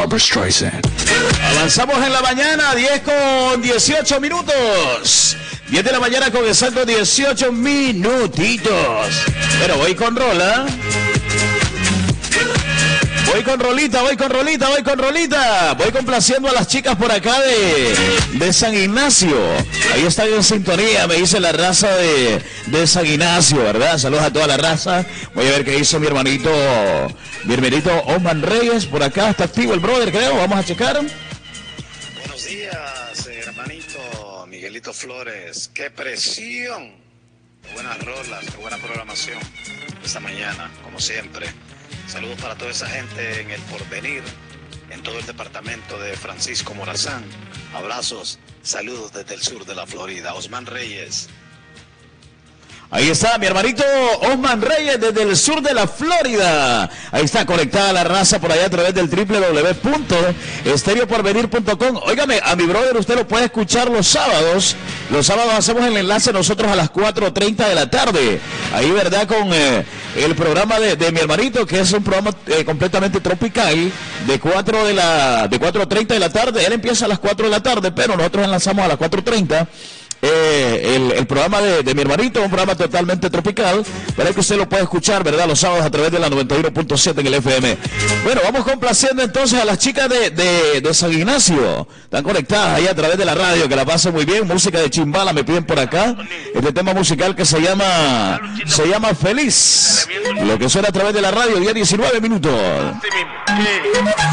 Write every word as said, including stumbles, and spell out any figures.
Barbra Streisand. Avanzamos en la mañana, diez con dieciocho minutos. diez de la mañana con exactos dieciocho minutitos. Pero voy con rola. Voy con rolita, voy con rolita, voy con rolita. Voy complaciendo a las chicas por acá de, de San Ignacio. Ahí están en sintonía, me dice la raza de, de San Ignacio, ¿verdad? Saludos a toda la raza. Voy a ver qué hizo mi hermanito, mi hermanito Osman Reyes. Por acá está activo el brother, creo. Vamos a checar. Buenos días, hermanito Miguelito Flores. ¡Qué presión! Qué buenas rolas, qué buena programación esta mañana, como siempre. Saludos para toda esa gente en el Porvenir, en todo el departamento de Francisco Morazán. Abrazos, saludos desde el sur de la Florida. Osman Reyes. Ahí está mi hermanito Osman Reyes desde el sur de la Florida. Ahí está conectada la raza por allá a través del doble u doble u doble u punto estéreo porvenir punto com. Óigame, a mi brother usted lo puede escuchar los sábados. Los sábados hacemos el enlace nosotros a las cuatro treinta de la tarde. Ahí, ¿verdad? Con eh, el programa de, de mi hermanito, que es un programa eh, completamente tropical, de cuatro de la de cuatro treinta de la tarde. Él empieza a las cuatro de la tarde, pero nosotros enlazamos a las cuatro treinta. Eh, el, el programa de, de mi hermanito, un programa totalmente tropical, pero es que usted lo puede escuchar, ¿verdad? Los sábados a través de la noventa y uno punto siete en el F M. Bueno, vamos complaciendo entonces a las chicas de, de, de San Ignacio. Están conectadas ahí a través de la radio, que la pasen muy bien. Música de Chimbala me piden por acá. Este tema musical que se llama se llama Feliz. Lo que suena a través de la radio, día diecinueve minutos.